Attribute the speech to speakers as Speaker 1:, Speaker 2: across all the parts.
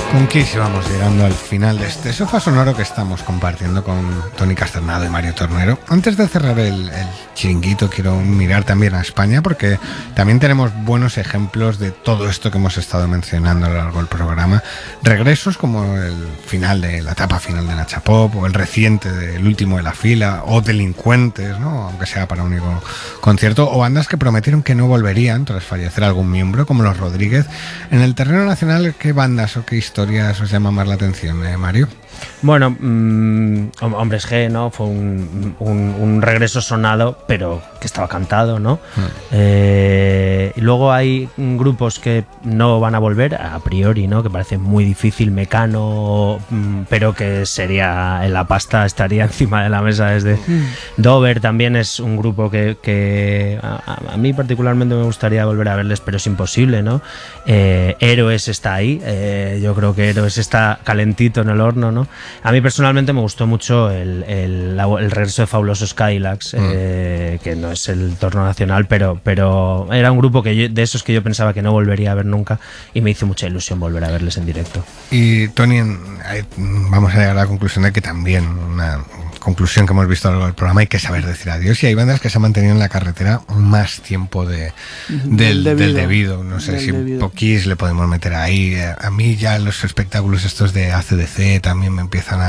Speaker 1: Con Kiss vamos llegando al final de este sofá sonoro que estamos compartiendo con Toni Casternado y Mario Tornero. Antes de cerrar el chiringuito, quiero mirar también a España, porque también tenemos buenos ejemplos de todo esto que hemos estado mencionando a lo largo del programa. Regresos como el final de la etapa final de Nacha Pop, o el reciente del último de la fila, o Delincuentes, ¿no? Aunque sea para un único concierto, o bandas que prometieron que no volverían tras fallecer algún miembro, como los Rodríguez. En el terreno nacional, ¿qué bandas o qué historias os llama más la atención, Mario?
Speaker 2: Bueno, Hombres G, ¿no? Fue un regreso sonado, pero que estaba cantado, ¿no? Y luego hay grupos que no van a volver, a priori, ¿no? Que parece muy difícil, Mecano, pero que sería en la pasta, estaría encima de la mesa desde... Dover también es un grupo que a mí particularmente me gustaría volver a verles, pero es imposible, ¿no? Héroes está ahí, yo creo que Héroes está calentito en el horno, ¿no? A mí personalmente me gustó mucho el regreso de Fabulosos Cadillacs, que no es el torno nacional, pero era un grupo de esos que yo pensaba que no volvería a ver nunca, y me hizo mucha ilusión volver a verles en directo.
Speaker 1: Y Toni, vamos a llegar a la conclusión de que también, una conclusión que hemos visto a lo largo del programa, hay que saber decir adiós, y hay bandas que se han mantenido en la carretera más tiempo del debido. No sé si Kiss le podemos meter ahí. A mí ya los espectáculos estos de AC/DC también me empiezan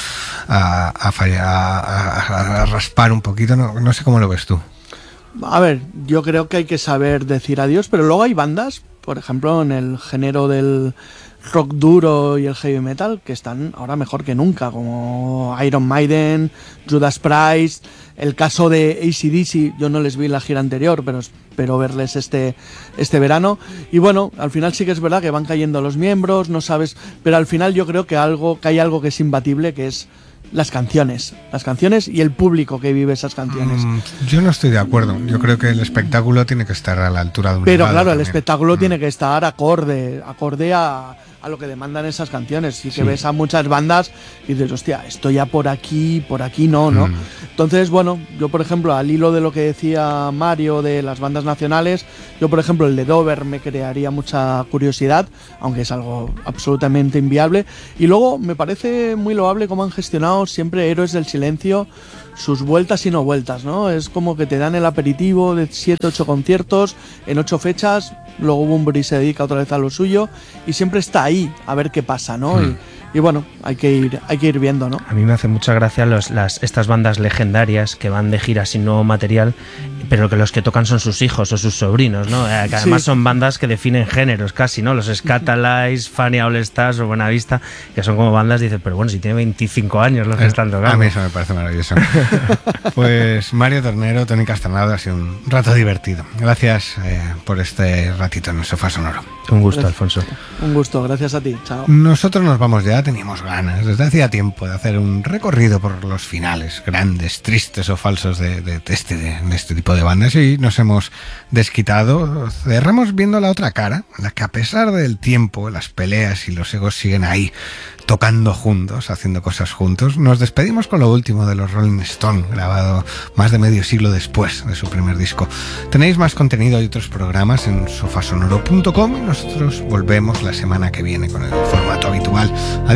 Speaker 1: a fallar, a raspar un poquito. No sé cómo lo ves tú.
Speaker 3: A ver, yo creo que hay que saber decir adiós, pero luego hay bandas, por ejemplo, en el género del rock duro y el heavy metal, que están ahora mejor que nunca, como Iron Maiden, Judas Priest. El caso de AC/DC, yo no les vi en la gira anterior, pero espero verles este verano. Y bueno, al final sí que es verdad que van cayendo los miembros, no sabes, pero al final yo creo que hay algo que es imbatible, que es las canciones y el público que vive esas canciones.
Speaker 1: Yo no estoy de acuerdo. Yo creo que el espectáculo tiene que estar a la altura de un
Speaker 3: Pero claro,
Speaker 1: también.
Speaker 3: El espectáculo tiene que estar acorde a lo que demandan esas canciones. Sí que ves a muchas bandas y dices, hostia, esto ya por aquí no, ¿no? Entonces, bueno, yo por ejemplo, al hilo de lo que decía Mario de las bandas nacionales, yo por ejemplo el de Dover me crearía mucha curiosidad, aunque es algo absolutamente inviable. Y luego me parece muy loable cómo han gestionado siempre Héroes del Silencio sus vueltas y no vueltas, ¿no? Es como que te dan el aperitivo de 7-8 conciertos en 8 fechas, luego Bunbury se dedica otra vez a lo suyo y siempre está ahí a ver qué pasa, ¿no? Y bueno, hay que ir viendo, ¿no?
Speaker 2: A mí me hace mucha gracia estas bandas legendarias que van de gira sin nuevo material, pero que los que tocan son sus hijos o sus sobrinos, ¿no? Que además son bandas que definen géneros casi, ¿no? Los Scatalites, Fania All Stars o Buenavista, que son como bandas, dices, pero bueno, si tiene 25 años los que están tocando.
Speaker 1: A mí eso me parece maravilloso. Pues Mario Tornero, Toni Casternado, ha sido un rato divertido. Gracias por este ratito en el sofá sonoro.
Speaker 2: Un gusto, Alfonso.
Speaker 3: Un gusto, gracias a ti. Chao.
Speaker 1: Nosotros nos vamos ya, teníamos ganas desde hacía tiempo de hacer un recorrido por los finales grandes, tristes o falsos de este tipo de bandas, y nos hemos desquitado. Cerramos viendo la otra cara, la que a pesar del tiempo, las peleas y los egos siguen ahí, tocando juntos, haciendo cosas juntos. Nos despedimos con lo último de los Rolling Stone, grabado más de medio siglo después de su primer disco. Tenéis más contenido y otros programas en sofasonoro.com, y nosotros volvemos la semana que viene con el formato habitual.